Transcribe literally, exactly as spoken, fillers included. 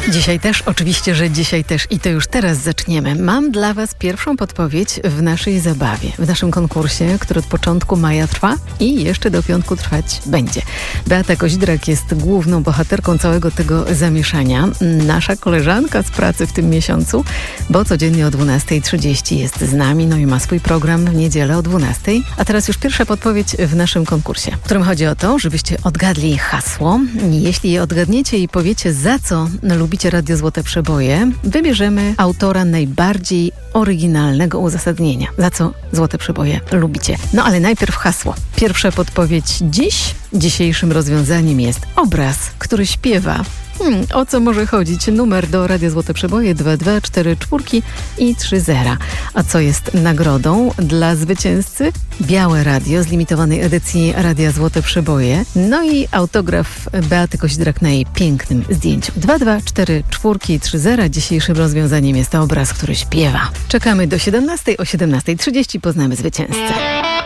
Dzisiaj też, oczywiście, że dzisiaj też i to już teraz zaczniemy. Mam dla Was pierwszą podpowiedź w naszej zabawie, w naszym konkursie, który od początku maja trwa i jeszcze do piątku trwać będzie. Beata Koźdrak jest główną bohaterką całego tego zamieszania. Nasza koleżanka z pracy w tym miesiącu, bo codziennie o dwunasta trzydzieści jest z nami, no i ma swój program w niedzielę o dwunasta. A teraz już pierwsza podpowiedź w naszym konkursie, w którym chodzi o to, żebyście odgadli hasło. Jeśli je odgadniecie i powiecie, za co lubicie Radio Złote Przeboje, wybierzemy autora najbardziej oryginalnego uzasadnienia, za co Złote Przeboje lubicie. No ale najpierw hasło. Pierwsza podpowiedź dziś, dzisiejszym rozwiązaniem jest obraz, który śpiewa. Hmm, o co może chodzić? Numer do Radia Złote Przeboje dwa dwa cztery cztery i trzy zero. A co jest nagrodą dla zwycięzcy? Białe radio z limitowanej edycji Radia Złote Przeboje. No i autograf Beaty Koźdrak na jej pięknym zdjęciu. dwa dwa cztery cztery i trzy zero. Dzisiejszym rozwiązaniem jest obraz, który śpiewa. Czekamy do siedemnastej. O siedemnasta trzydzieści poznamy zwycięzcę.